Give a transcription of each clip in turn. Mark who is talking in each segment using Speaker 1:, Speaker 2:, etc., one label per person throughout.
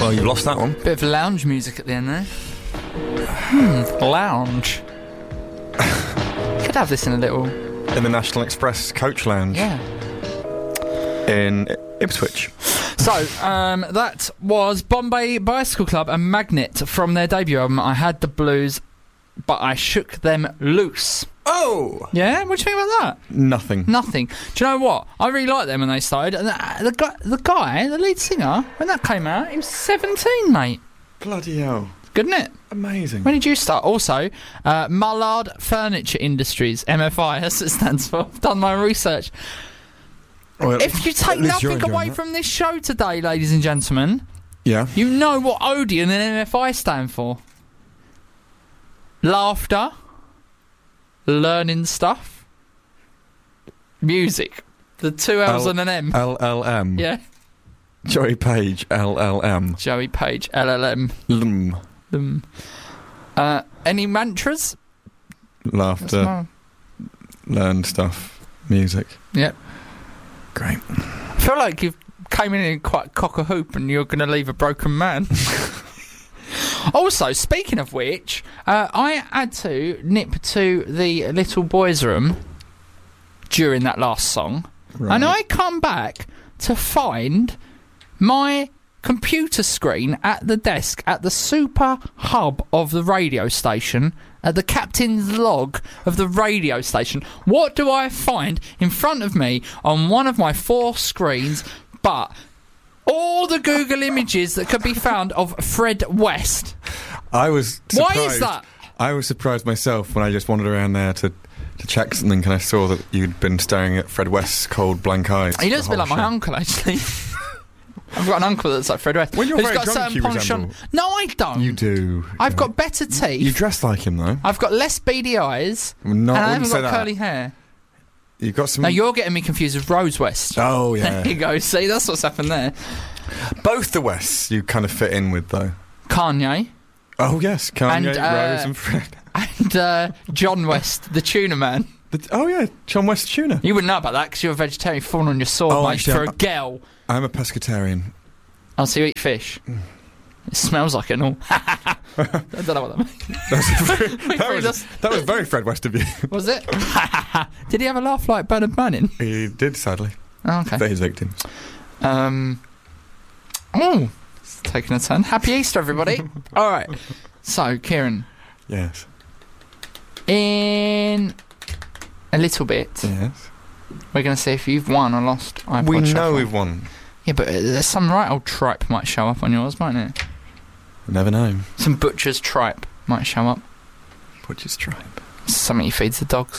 Speaker 1: Well, you lost that one.
Speaker 2: Bit of lounge music at the end there. Lounge. Could have this in a little...
Speaker 1: In the National Express coach lounge.
Speaker 2: Yeah.
Speaker 1: In Ipswich.
Speaker 2: So, that was Bombay Bicycle Club and Magnet from their debut album, I Had the Blues, But I Shook Them Loose.
Speaker 1: Oh!
Speaker 2: Yeah? What do you think about that?
Speaker 1: Nothing.
Speaker 2: Nothing. Do you know what? I really liked them when they started. And the guy, the lead singer, when that came out, he was 17, mate.
Speaker 1: Bloody hell.
Speaker 2: Good, isn't it?
Speaker 1: Amazing.
Speaker 2: When did you start? Also, Mullard Furniture Industries, MFI, as it stands for. I've done my research.
Speaker 1: Well,
Speaker 2: If you take nothing away from this show today, ladies and gentlemen,
Speaker 1: yeah,
Speaker 2: you know what Odeon and MFI stand for. Laughter, learning stuff, music. The two L's and an M.
Speaker 1: LLM.
Speaker 2: Yeah.
Speaker 1: Joey Page, LLM.
Speaker 2: Joey Page, LLM. Any mantras?
Speaker 1: Laughter, learn stuff, music.
Speaker 2: Yep.
Speaker 1: Great.
Speaker 2: I feel like you came in and quite cock a hoop and you're going to leave a broken man. Also, speaking of which, I had to nip to the little boys' room during that last song.
Speaker 1: Right.
Speaker 2: And I come back to find my computer screen at the desk at the super hub of the radio station, at the captain's log of the radio station. What do I find in front of me on one of my 4 screens but all the Google images that could be found of Fred West?
Speaker 1: I was surprised.
Speaker 2: Why is that?
Speaker 1: I was surprised myself when I just wandered around there to check something and I saw that you'd been staring at Fred West's cold blank eyes.
Speaker 2: He looks a bit like my uncle, actually. I've got an uncle that's like Fred West.
Speaker 1: When you're
Speaker 2: who's
Speaker 1: very
Speaker 2: got a
Speaker 1: drunk,
Speaker 2: certain
Speaker 1: you
Speaker 2: polish on.
Speaker 1: resemble.
Speaker 2: No, I don't.
Speaker 1: You do.
Speaker 2: I've got better teeth.
Speaker 1: You dress like him, though.
Speaker 2: I've got less beady eyes.
Speaker 1: No,
Speaker 2: and I
Speaker 1: I
Speaker 2: haven't
Speaker 1: wouldn't say
Speaker 2: got
Speaker 1: that.
Speaker 2: curly hair.
Speaker 1: You've got some...
Speaker 2: Now you're getting me confused with Rose West.
Speaker 1: Oh, yeah.
Speaker 2: There you go. See, that's what's happened there.
Speaker 1: Both the Wests you kind of fit in with, though.
Speaker 2: Kanye.
Speaker 1: Oh, yes. Kanye,
Speaker 2: And,
Speaker 1: Rose and Fred.
Speaker 2: And John West, the tuna man.
Speaker 1: Oh, yeah. John West Tuna.
Speaker 2: You wouldn't know about that because you're a vegetarian falling on your sword, mate,
Speaker 1: actually,
Speaker 2: for a girl.
Speaker 1: I'm a pescatarian.
Speaker 2: Oh, so you eat fish. It smells like it and all. I don't know what that means.
Speaker 1: That was very Fred West of you.
Speaker 2: Was it? Did he have a laugh like Bernard Manning?
Speaker 1: He did, sadly.
Speaker 2: Oh, okay.
Speaker 1: For his victims.
Speaker 2: Oh, it's taking a turn. Happy Easter, everybody. All right. So, Kieran.
Speaker 1: Yes.
Speaker 2: In a little bit,
Speaker 1: Yes.
Speaker 2: we're going to see if you've won or lost iPod
Speaker 1: We know
Speaker 2: Shuffle.
Speaker 1: we've won.
Speaker 2: Yeah, but there's some right old tripe might show up on yours, mightn't it?
Speaker 1: Never know.
Speaker 2: Some butcher's tripe might show up.
Speaker 1: Butcher's tripe.
Speaker 2: Something he feeds the dogs.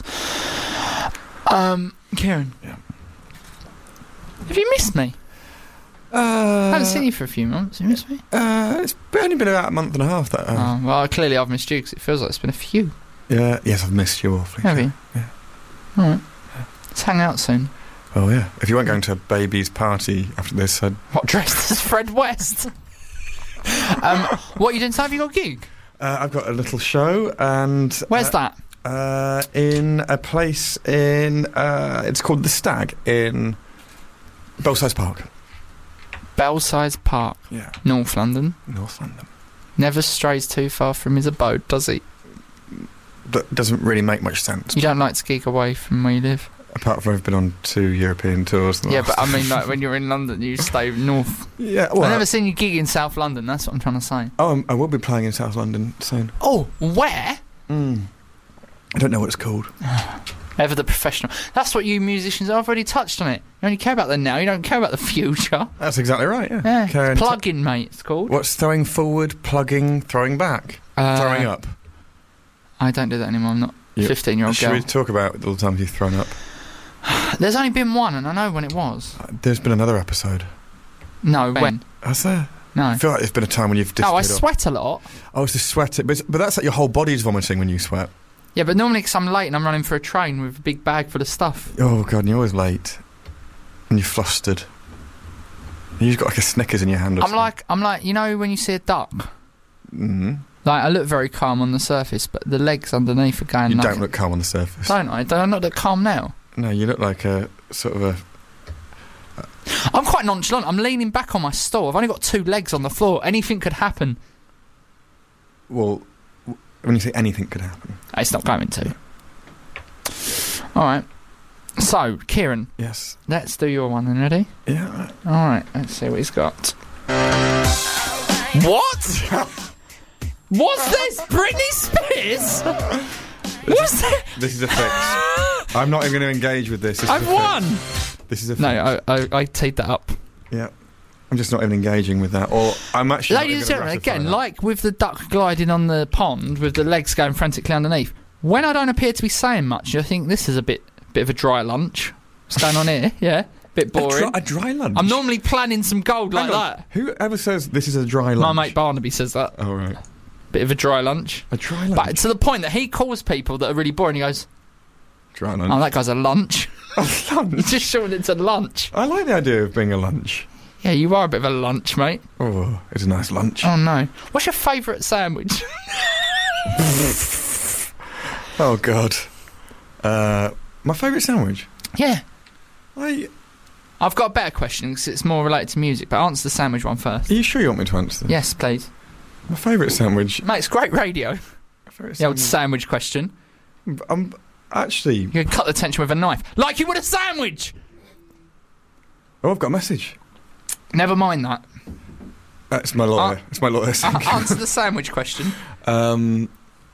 Speaker 2: Kieran.
Speaker 1: Yeah.
Speaker 2: Have you missed me? I haven't seen you for a few months. Have you missed me?
Speaker 1: It's only been about a month and a half that.
Speaker 2: Oh, well, clearly I've missed you because it feels like it's been a few.
Speaker 1: Yeah. Yes, I've missed you awfully.
Speaker 2: Have you?
Speaker 1: Yeah.
Speaker 2: All right. Let's hang out soon.
Speaker 1: Oh yeah. If you weren't going to a baby's party after this, I'd...
Speaker 2: What, dressed as Fred West? What are you doing today? Have you got a gig?
Speaker 1: I've got a little show and...
Speaker 2: Where's that?
Speaker 1: In a place in... it's called The Stag in Belsize Park.
Speaker 2: Belsize Park.
Speaker 1: Yeah.
Speaker 2: North London.
Speaker 1: North London.
Speaker 2: Never strays too far from his abode, does he?
Speaker 1: That doesn't really make much sense.
Speaker 2: You don't like to gig away from where you live?
Speaker 1: Apart from I've been on 2 European tours.
Speaker 2: Yeah, but I mean, like, when you're in London, you stay north.
Speaker 1: Yeah, well...
Speaker 2: I've never seen you gig in South London, that's what I'm trying to say.
Speaker 1: Oh, I will be playing in South London soon.
Speaker 2: Oh, where?
Speaker 1: I don't know what it's called.
Speaker 2: Ever the professional. That's what you musicians have already touched on it. You only care about the now, you don't care about the future.
Speaker 1: That's exactly right, yeah.
Speaker 2: Yeah,
Speaker 1: Karen,
Speaker 2: plug-in, mate, it's called.
Speaker 1: what's throwing forward, plugging, throwing back? Throwing up?
Speaker 2: I don't do that anymore, I'm not a 15-year-old
Speaker 1: Should
Speaker 2: girl.
Speaker 1: we talk about all the times you've thrown up?
Speaker 2: There's only been one, and I know when it was.
Speaker 1: There's been another episode.
Speaker 2: No, when?
Speaker 1: Has there?
Speaker 2: No.
Speaker 1: I feel like there's been a time when you've disappeared.
Speaker 2: Oh, I sweat a lot.
Speaker 1: Oh, it's the sweat. But that's like your whole body's vomiting when you sweat.
Speaker 2: Yeah, but normally because I'm late and I'm running for a train with a big bag full of stuff.
Speaker 1: Oh, God, and you're always late. And you're flustered. And you've got like a Snickers in your hand or
Speaker 2: I'm
Speaker 1: something.
Speaker 2: like, you know when you see a duck?
Speaker 1: Mm-hmm.
Speaker 2: Like, I look very calm on the surface, but the legs underneath are going
Speaker 1: You
Speaker 2: nuts.
Speaker 1: don't look calm on the surface.
Speaker 2: Don't I? Do I not look calm now?
Speaker 1: No, you look like a sort of
Speaker 2: I'm quite nonchalant. I'm leaning back on my stool. I've only got 2 legs on the floor. Anything could happen.
Speaker 1: Well, when you say anything could happen.
Speaker 2: It's not going to. All right. So, Kieran.
Speaker 1: Yes.
Speaker 2: Let's do your one then, ready?
Speaker 1: Yeah.
Speaker 2: All right, let's see what he's got. What? What's this? Britney Spears? What's that?
Speaker 1: This is a fix. I'm not even going to engage with this.
Speaker 2: I've won!
Speaker 1: This is a fix.
Speaker 2: No, I teed that up.
Speaker 1: Yeah. I'm just not even engaging with that. Or I'm actually.
Speaker 2: Ladies and gentlemen, again, like with the duck gliding on the pond with the legs going frantically underneath, when I don't appear to be saying much, I think this is a bit of a dry lunch. What's going on here? Yeah. Bit boring.
Speaker 1: A dry lunch?
Speaker 2: I'm normally planning some gold like that.
Speaker 1: Whoever says this is a dry lunch?
Speaker 2: My mate Barnaby says that.
Speaker 1: Oh, right.
Speaker 2: Bit of a dry lunch.
Speaker 1: A dry lunch?
Speaker 2: But to the point that he calls people that are really boring, he goes,
Speaker 1: dry lunch.
Speaker 2: oh, that guy's a lunch.
Speaker 1: A lunch?
Speaker 2: He's just showing it to lunch.
Speaker 1: I like the idea of being a lunch.
Speaker 2: Yeah, you are a bit of a lunch, mate.
Speaker 1: Oh, it's a nice lunch.
Speaker 2: Oh, no. What's your favourite sandwich?
Speaker 1: Oh, God. My favourite sandwich?
Speaker 2: Yeah.
Speaker 1: Are
Speaker 2: I've got a better question because it's more related to music, but answer the sandwich one first.
Speaker 1: you sure you want me to answer this?
Speaker 2: Yes, please.
Speaker 1: My favourite sandwich?
Speaker 2: Mate, it's great radio. The old sandwich question.
Speaker 1: Actually...
Speaker 2: You can cut the tension with a knife. Like you would a sandwich!
Speaker 1: Oh, I've got a message.
Speaker 2: Never mind that.
Speaker 1: It's my lawyer. It's my lawyer.
Speaker 2: Answer the sandwich question.
Speaker 1: I'm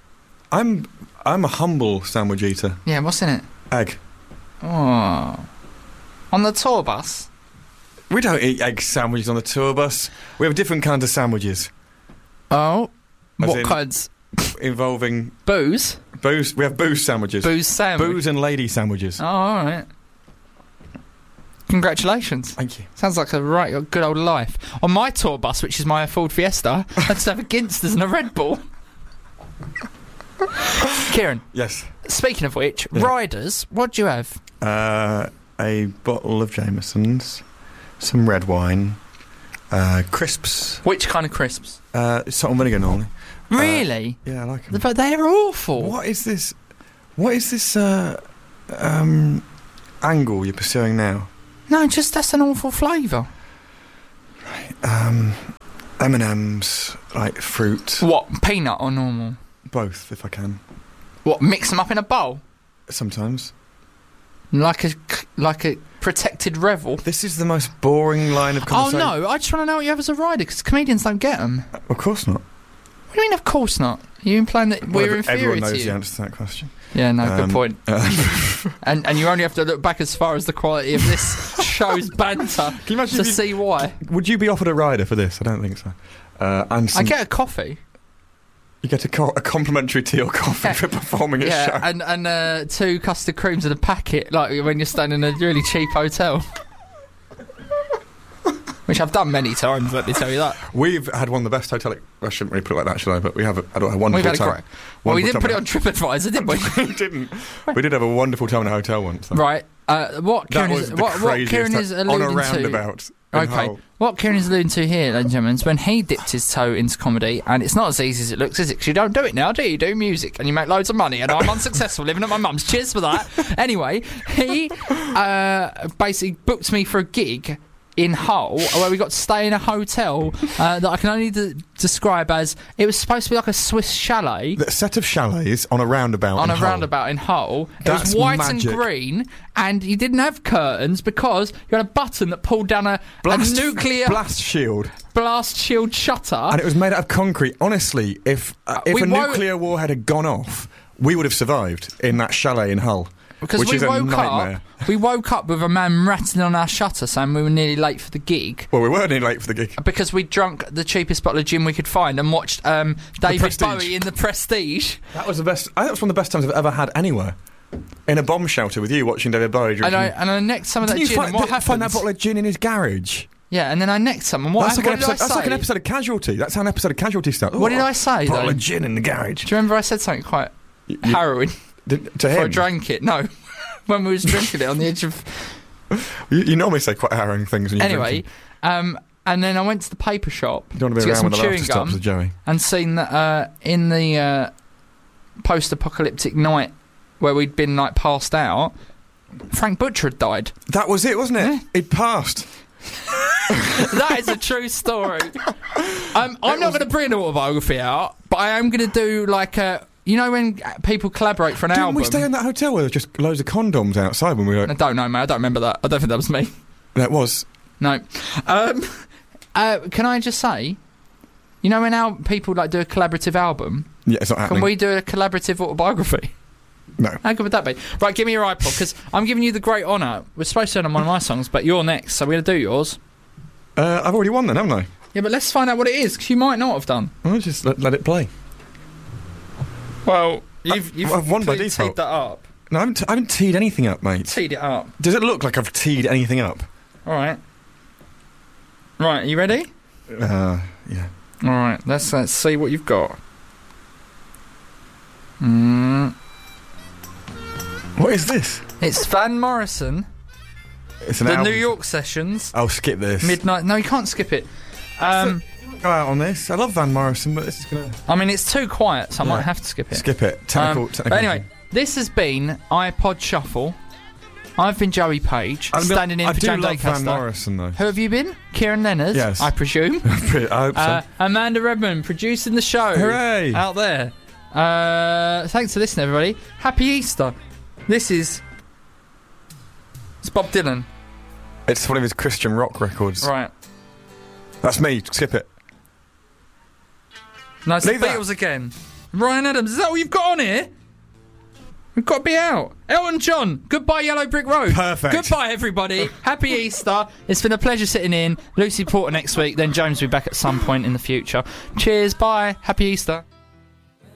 Speaker 1: a humble sandwich eater.
Speaker 2: Yeah, what's in it?
Speaker 1: Egg.
Speaker 2: Oh. On the tour bus?
Speaker 1: We don't eat egg sandwiches on the tour bus. We have different kinds of sandwiches.
Speaker 2: Oh.
Speaker 1: As
Speaker 2: What
Speaker 1: in
Speaker 2: kinds?
Speaker 1: Involving...
Speaker 2: Booze?
Speaker 1: Booze. We have booze sandwiches.
Speaker 2: Booze sandwich?
Speaker 1: Booze and lady sandwiches.
Speaker 2: Oh, alright. Congratulations.
Speaker 1: Thank you.
Speaker 2: Sounds like a right good old life. On my tour bus, which is my Ford Fiesta, I just have a Ginsters and a Red Bull. Kieran.
Speaker 1: Yes.
Speaker 2: Speaking of which,
Speaker 1: Yeah.
Speaker 2: riders, what do you have?
Speaker 1: A bottle of Jameson's, some red wine, crisps.
Speaker 2: Which kind of crisps?
Speaker 1: Salt and vinegar normally.
Speaker 2: Really?
Speaker 1: Yeah, I like them.
Speaker 2: But they're awful.
Speaker 1: What is this? What is this angle you're pursuing now?
Speaker 2: No, just that's an awful flavour.
Speaker 1: M&M's, like fruit.
Speaker 2: What, peanut or normal?
Speaker 1: Both, if I can.
Speaker 2: What, mix them up in a bowl?
Speaker 1: Sometimes.
Speaker 2: Like a protected revel?
Speaker 1: This is the most boring line of
Speaker 2: Oh
Speaker 1: conversation.
Speaker 2: no, I just want to know what you have as a rider, because comedians don't get them.
Speaker 1: Of course not.
Speaker 2: What do you mean, of course not? Are you implying that we're inferior
Speaker 1: Everyone knows
Speaker 2: to
Speaker 1: the
Speaker 2: you?
Speaker 1: answer to that question.
Speaker 2: Yeah, no, good
Speaker 1: Um,
Speaker 2: point. And you only have to look back as far as the quality of this show's banter
Speaker 1: Can you imagine
Speaker 2: to
Speaker 1: if you-
Speaker 2: see why.
Speaker 1: Would you be offered a rider for this? I don't think so. And
Speaker 2: I get a coffee.
Speaker 1: you get a complimentary tea or coffee
Speaker 2: Yeah.
Speaker 1: for performing a show.
Speaker 2: Yeah, and 2 custard creams in a packet, like when you're staying in a really cheap hotel. Which I've done many times, let me tell you that.
Speaker 1: We've had one of the best hotel... I shouldn't really put it like that, should I? But we have had a wonderful
Speaker 2: We've had a
Speaker 1: time.
Speaker 2: great... Well, we
Speaker 1: Wonderful
Speaker 2: didn't put it on
Speaker 1: time
Speaker 2: TripAdvisor, did we?
Speaker 1: We didn't. We did have a wonderful time in a hotel once. Though.
Speaker 2: Right. What
Speaker 1: That
Speaker 2: Kieran
Speaker 1: was
Speaker 2: is
Speaker 1: the
Speaker 2: what
Speaker 1: craziest
Speaker 2: Kieran
Speaker 1: time
Speaker 2: is
Speaker 1: on a
Speaker 2: alluding to.
Speaker 1: roundabout. in
Speaker 2: Okay.
Speaker 1: Hull.
Speaker 2: What Kieran is alluding to here, ladies and gentlemen, is when he dipped his toe into comedy, and it's not as easy as it looks, is it? 'Cause you don't do it now, do you? You do music, and you make loads of money, and I'm unsuccessful living at my mum's. Cheers for that. Anyway, he basically booked me for a gig in Hull, where we got to stay in a hotel that I can only describe as, it was supposed to be like a Swiss chalet.
Speaker 1: A set of chalets on a roundabout
Speaker 2: On
Speaker 1: in
Speaker 2: a
Speaker 1: Hull.
Speaker 2: roundabout in Hull. It
Speaker 1: That's
Speaker 2: was white
Speaker 1: magic.
Speaker 2: and green, and you didn't have curtains because you had a button that pulled down a nuclear
Speaker 1: blast shield,
Speaker 2: blast shield shutter.
Speaker 1: and it was made out of concrete. Honestly, if
Speaker 2: we
Speaker 1: a
Speaker 2: woke-
Speaker 1: nuclear warhead had gone off, we would have survived in that chalet in Hull,
Speaker 2: Because
Speaker 1: which
Speaker 2: we
Speaker 1: is a
Speaker 2: woke
Speaker 1: nightmare.
Speaker 2: up, we woke up with a man rattling on our shutter saying we were nearly late for the gig
Speaker 1: Well, we weren't any late for the gig.
Speaker 2: because we'd drunk the cheapest bottle of gin we could find and watched David
Speaker 1: Prestige.
Speaker 2: Bowie in The Prestige.
Speaker 1: That was the best. I think that was one of the best times I've ever had anywhere. In a bomb shelter with you watching David Bowie drinking.
Speaker 2: And I necked some of that
Speaker 1: Didn't you
Speaker 2: gin. And what
Speaker 1: find that
Speaker 2: happened?
Speaker 1: bottle of gin in his garage?
Speaker 2: Yeah, and then I necked some. And what
Speaker 1: That's like an
Speaker 2: did I
Speaker 1: episode. That's like an
Speaker 2: say?
Speaker 1: episode of Casualty. That's how an episode of Casualty starts.
Speaker 2: What did I say,
Speaker 1: Bottle
Speaker 2: though?
Speaker 1: of gin in the garage.
Speaker 2: Do you remember I said something quite harrowing
Speaker 1: To
Speaker 2: before I
Speaker 1: him,
Speaker 2: drank it? No. When we was drinking it on the edge of...
Speaker 1: you normally say quite harrowing things when you're
Speaker 2: Anyway,
Speaker 1: drinking.
Speaker 2: and then I went to the paper shop
Speaker 1: You don't want
Speaker 2: to
Speaker 1: to be
Speaker 2: get
Speaker 1: around
Speaker 2: some
Speaker 1: when the
Speaker 2: chewing
Speaker 1: laughter stops
Speaker 2: gum
Speaker 1: with Joey.
Speaker 2: and seen that in the post-apocalyptic night where we'd been like passed out, Frank Butcher had died.
Speaker 1: That was it, wasn't it?
Speaker 2: Yeah.
Speaker 1: It passed.
Speaker 2: That is a true story. I'm not going to bring an autobiography out, but I am going to do like a... You know when people collaborate for an album?
Speaker 1: Didn't we stay in that hotel where there was just loads of condoms outside when we were...
Speaker 2: I don't know, mate. I don't remember that. I don't think that was me.
Speaker 1: That was.
Speaker 2: No. Can I just say, you know when people like do a collaborative album?
Speaker 1: Yeah, it's not happening.
Speaker 2: Can we do a collaborative autobiography?
Speaker 1: No.
Speaker 2: How good would that be? Right, give me your iPod, because I'm giving you the great honour. We're supposed to end on one of my songs, but you're next, so we're going to do yours.
Speaker 1: I've already won then, haven't I?
Speaker 2: Yeah, but let's find out what it is, because you might not have done.
Speaker 1: I'll just let it play.
Speaker 2: Well, I've
Speaker 1: won by default.
Speaker 2: Teed that up.
Speaker 1: No, I haven't teed anything up, mate.
Speaker 2: Teed it up.
Speaker 1: Does it look like I've teed anything up?
Speaker 2: All right. Right, are you ready?
Speaker 1: Yeah.
Speaker 2: All right, let's see what you've got.
Speaker 1: What is this?
Speaker 2: It's Van Morrison.
Speaker 1: It's an
Speaker 2: The
Speaker 1: album.
Speaker 2: New York Sessions.
Speaker 1: I'll skip this.
Speaker 2: Midnight. No, you can't skip it.
Speaker 1: Go out on this. I love Van Morrison, but this is going to...
Speaker 2: I mean, it's too quiet, so I might have to skip it.
Speaker 1: Skip it. Technical.
Speaker 2: But anyway, this has been iPod Shuffle. I've been Joey Page, standing in for James
Speaker 1: I do love Van
Speaker 2: Acaster.
Speaker 1: Morrison, though.
Speaker 2: Who have you been? Kieran Lenners,
Speaker 1: Yes.
Speaker 2: I presume.
Speaker 1: I hope so.
Speaker 2: Amanda Redmond, producing the show.
Speaker 1: Hooray!
Speaker 2: Out there. Thanks for listening, everybody. Happy Easter. It's Bob Dylan.
Speaker 1: It's one of his Christian rock records.
Speaker 2: Right.
Speaker 1: That's me. Skip it.
Speaker 2: No, it's the
Speaker 1: Leave that.
Speaker 2: Beatles again. Ryan Adams, is that what you've got on here? We've got to be out. Elton John, goodbye Yellow Brick Road.
Speaker 1: Perfect.
Speaker 2: Goodbye everybody. Happy Easter. It's been a pleasure sitting in. Lucy Porter next week, then James will be back at some point in the future. Cheers, bye. Happy Easter.